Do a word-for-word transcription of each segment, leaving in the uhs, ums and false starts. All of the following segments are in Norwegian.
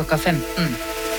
klokka femten.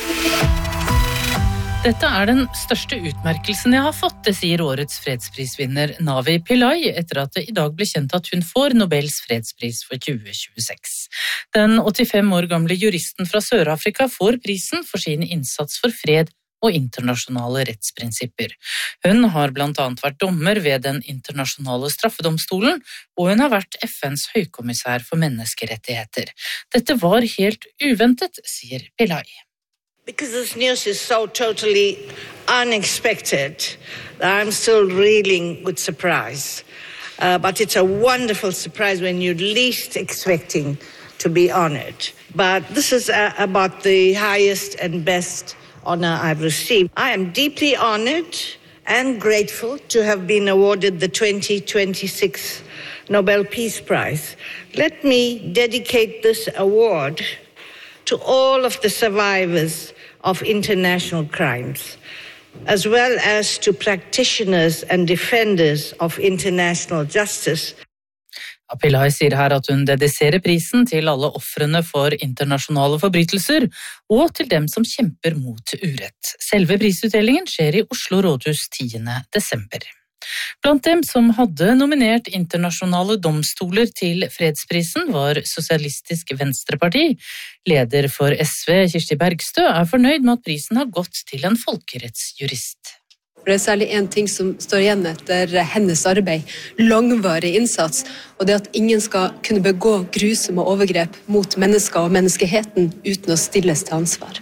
Dette er den største utmerkelsen jeg har fått, det sier årets fredsprisvinner Navi Pillay, etter at det i dag ble kjent at hun får Nobels fredspris for tjue tjueseks. Den åttifem år gamle juristen fra Sør-Afrika får prisen for sin innsats for fred og internasjonale rettsprinsipper. Hun har blant annet vært dommer ved den internasjonale straffedomstolen, og hun har vært F N's høykommissær for menneskerettigheter. Dette var helt uventet, sier Pillay. Because this news is so totally unexpected, I'm still reeling with surprise. Uh, but it's a wonderful surprise when you're least expecting to be honored. But this is uh, about the highest and best honor I've received. I am deeply honored and grateful to have been awarded the twenty twenty-six Nobel Peace Prize. Let me dedicate this award to all of the survivors of international crimes, as well as to practitioners and defenders of international justice. Pillay sier her at hun dediserer prisen til alle ofrene for internasjonale forbrytelser, og til dem som kjemper mot urett. Selve prisutdelingen skjer i Oslo rådhus tiende desember. Blant dem som hadde nominert internasjonale domstoler til fredsprisen var Sosialistisk Venstreparti. Leder for S V, Kirsti Bergstø, er fornøyd med at prisen har gått til en folkerettsjurist. Det er særlig en ting som står igjen etter hennes arbeid, langvarig innsats, og det at ingen skal kunne begå grusomme overgrep mot mennesker og menneskeheten uten å stilles til ansvar.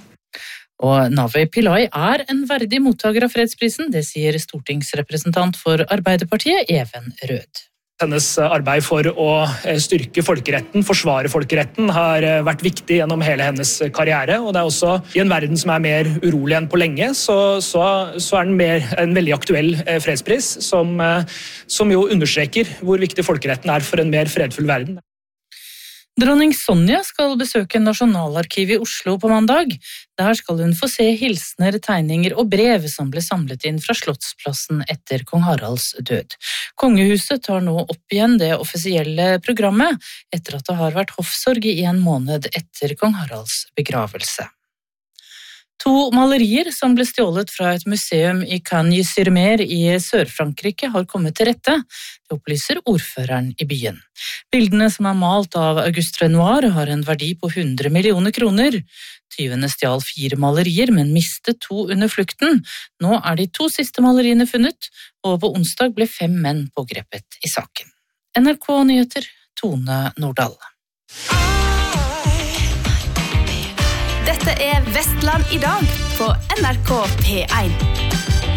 Og Navi Pillay er en verdig mottaker av fredsprisen, det sier stortingsrepresentant for Arbeiderpartiet, Even Rød. Hennes arbeid for å styrke folkeretten, forsvare folkeretten, har vært viktig gjennom hele hennes karriere, og det er også i en verden som er mer urolig enn på lenge, så, så, så er den mer en veldig aktuell fredspris, som, som jo understreker hvor viktig folkeretten er for en mer fredfull verden. Dronning Sonja skal besøke Nasjonalarkivet i Oslo på mandag. Der skal hun få se hilsener, tegninger og brev som ble samlet inn fra Slottsplassen etter kong Haralds død. Kongehuset tar nå opp igjen det offisielle programmet, etter at det har vært hoffsorg i en måned etter kong Haralds begravelse. To malerier som ble stjålet fra et museum i Cagnes-sur-Mer i Sør-Frankrike har kommet til rette, det opplyser ordføreren i byen. Bildene som er malt av Auguste Renoir har en verdi på hundre millioner kroner. Tyvene stjal fire malerier, men mistet to under flukten. Nå er de to siste maleriene funnet, og på onsdag ble fem menn pågrepet i saken. N R K Nyheter, Tone Nordahl. Dette er Vestland i dag på N R K P en.